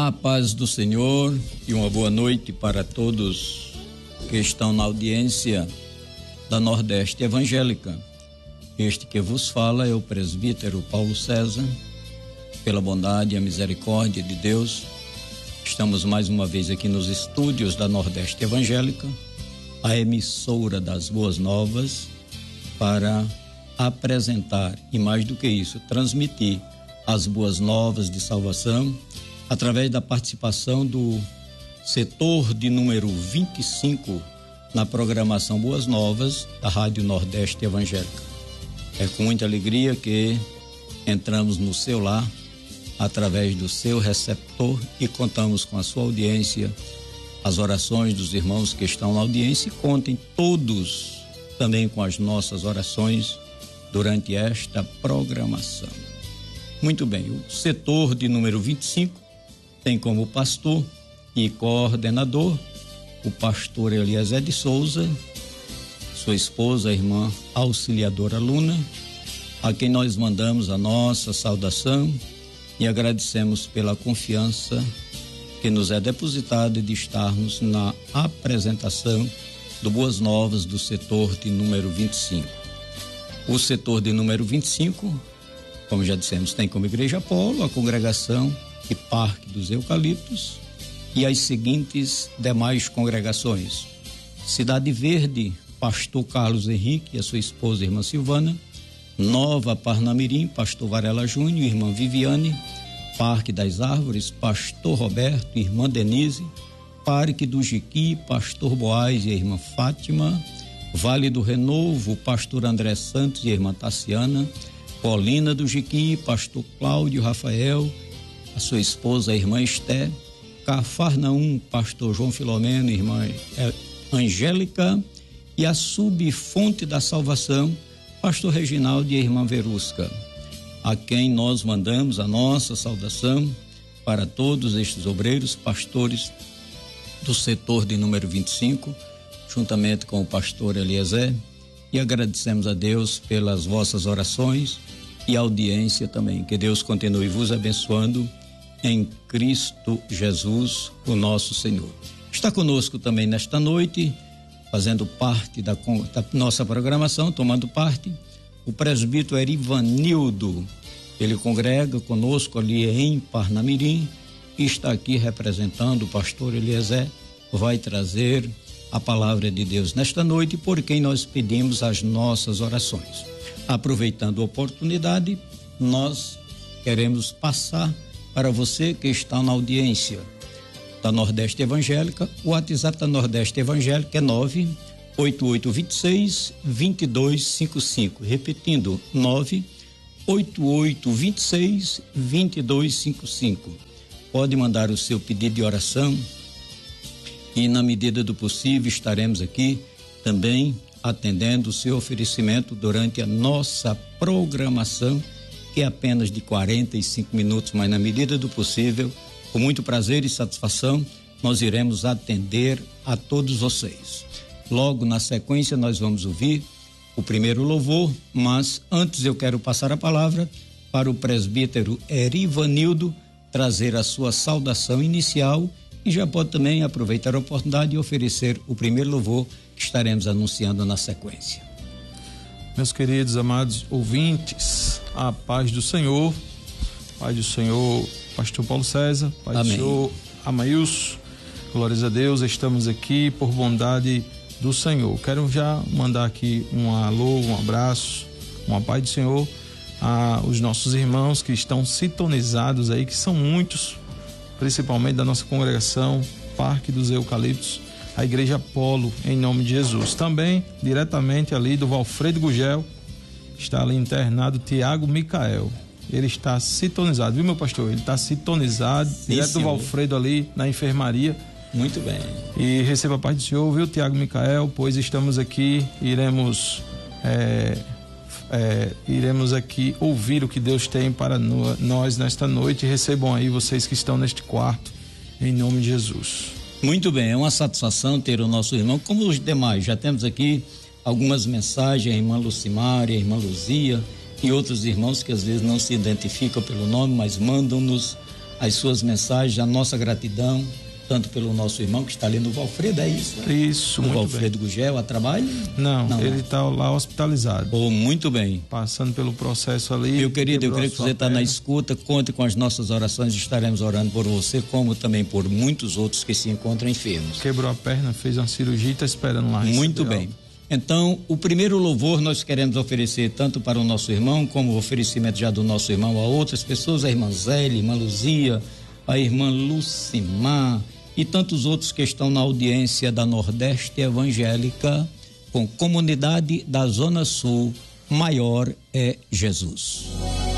A paz do Senhor e uma boa noite para todos que estão na audiência da Nordeste Evangélica. Este que vos fala é o presbítero Paulo César. Pela bondade e a misericórdia de Deus, estamos mais uma vez aqui nos estúdios da Nordeste Evangélica, a emissora das Boas Novas, para apresentar e, mais do que isso, transmitir as boas novas de salvação através da participação do setor de número 25 na programação Boas Novas da Rádio Nordeste Evangélica. É com muita alegria que entramos no seu lar através do seu receptor e contamos com a sua audiência, as orações dos irmãos que estão na audiência, e contem todos também com as nossas orações durante esta programação. Muito bem, o setor de número 25 tem como pastor e coordenador o pastor Eliezer de Souza, sua esposa, a irmã Auxiliadora Luna, a quem nós mandamos a nossa saudação e agradecemos pela confiança que nos é depositada de estarmos na apresentação do Boas Novas do setor de número 25. O setor de número 25, como já dissemos, tem como Igreja Apolo a congregação e Parque dos Eucaliptos e as seguintes demais congregações: Cidade Verde, pastor Carlos Henrique e a sua esposa, irmã Silvana; Nova Parnamirim, pastor Varela Júnior, irmã Viviane; Parque das Árvores, pastor Roberto, irmã Denise; Parque do Jiqui, pastor Boaz e a irmã Fátima; Vale do Renovo, pastor André Santos e a irmã Tassiana; Colina do Jiqui, pastor Cláudio Rafael, a sua esposa, a irmã Esté; Cafarnaum, pastor João Filomeno, irmã Angélica; e a Subfonte da Salvação, pastor Reginaldo e a irmã Verusca, a quem nós mandamos a nossa saudação para todos estes obreiros, pastores do setor de número 25, juntamente com o pastor Eliezer, e agradecemos a Deus pelas vossas orações e audiência também. Que Deus continue vos abençoando em Cristo Jesus, o nosso Senhor. Está conosco também nesta noite, fazendo parte da nossa programação, tomando parte, o presbítero Erivanildo. Ele congrega conosco ali em Parnamirim e está aqui representando o pastor Eliezer, vai trazer a palavra de Deus nesta noite, por quem nós pedimos as nossas orações. Aproveitando a oportunidade, nós queremos passar para você que está na audiência da Nordeste Evangélica. O WhatsApp da Nordeste Evangélica é 98826-2255. Repetindo, 98826-2255. Pode mandar o seu pedido de oração e, na medida do possível, estaremos aqui também atendendo o seu oferecimento durante a nossa programação, que é apenas de 45 minutos, mas na medida do possível, com muito prazer e satisfação, nós iremos atender a todos vocês. Logo na sequência nós vamos ouvir o primeiro louvor, mas antes eu quero passar a palavra para o presbítero Erivanildo trazer a sua saudação inicial, e já pode também aproveitar a oportunidade e oferecer o primeiro louvor que estaremos anunciando na sequência. Meus queridos, amados ouvintes, a paz do Senhor, pastor Paulo César, paz Amém. do Senhor, Amailson, glórias a Deus, estamos aqui por bondade do Senhor. Quero já mandar aqui um alô, um abraço, uma paz do Senhor aos nossos irmãos que estão sintonizados aí, que são muitos, principalmente da nossa congregação Parque dos Eucaliptos, a Igreja Apolo, em nome de Jesus. Também, diretamente ali do Valfredo Gugel, está ali internado Tiago Micael. Ele está sintonizado, viu, meu pastor? Ele está sintonizado, direto do Valfredo ali na enfermaria. Muito bem. E receba a paz do Senhor, viu, Tiago Micael? Pois estamos aqui, iremos aqui ouvir o que Deus tem para nós nesta noite. Recebam aí vocês que estão neste quarto, em nome de Jesus. Muito bem, é uma satisfação ter o nosso irmão, como os demais. Já temos aqui algumas mensagens, a irmã Lucimária, a irmã Luzia e outros irmãos que às vezes não se identificam pelo nome, mas mandam-nos as suas mensagens, a nossa gratidão, tanto pelo nosso irmão que está ali no Valfredo, é isso? Né? Isso, no muito Valfredo bem. Gugel, a trabalho? Não, ele está lá hospitalizado. Oh, muito bem. Passando pelo processo ali. Meu querido, eu creio que você está na escuta, conte com as nossas orações, estaremos orando por você, como também por muitos outros que se encontram enfermos. Quebrou a perna, fez uma cirurgia e está esperando lá. Muito bem. Então, o primeiro louvor nós queremos oferecer tanto para o nosso irmão, como o oferecimento já do nosso irmão a outras pessoas, a irmã Zélia, a irmã Luzia, a irmã Lucimar e tantos outros que estão na audiência da Nordeste Evangélica, com comunidade da Zona Sul, maior é Jesus.